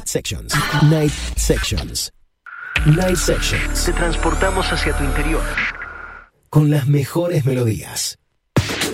Night Sections. Night Sections. Night Sections. Te transportamos hacia tu interior con las mejores melodías.